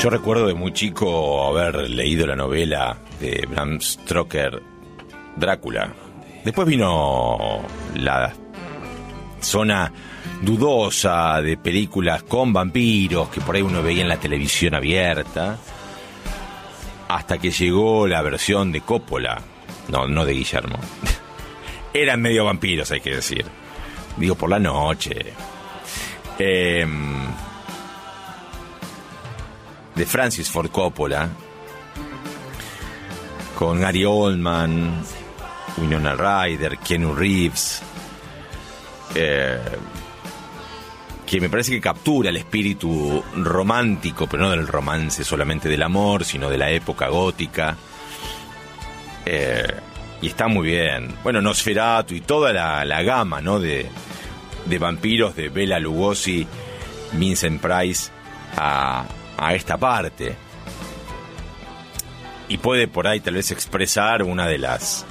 Yo recuerdo de muy chico haber leído la novela de Bram Stoker, Drácula. Después vino la zona dudosa de películas con vampiros que por ahí uno veía en la televisión abierta, hasta que llegó la versión de Coppola, no de Guillermo. Eran medio vampiros, hay que decir, digo, por la noche. De Francis Ford Coppola, con Gary Oldman, Winona Ryder, Keanu Reeves, que me parece que captura el espíritu romántico, pero no del romance solamente del amor, sino de la época gótica, y está muy bien. Bueno, Nosferatu y toda la gama, ¿no?, de vampiros de Bela Lugosi, Vincent Price a esta parte, y puede por ahí tal vez expresar una de las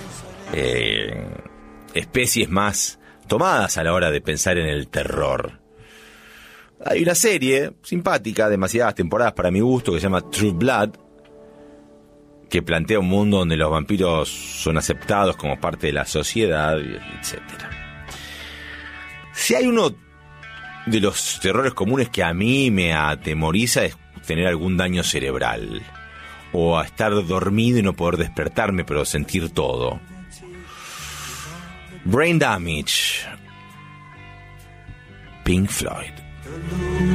especies más tomadas a la hora de pensar en el terror. Hay una serie simpática, demasiadas temporadas para mi gusto, que se llama True Blood, que plantea un mundo donde los vampiros son aceptados como parte de la sociedad, etc. Si hay uno de los terrores comunes que a mí me atemoriza, es tener algún daño cerebral, o a estar dormido y no poder despertarme, pero sentir todo. Brain Damage, Pink Floyd.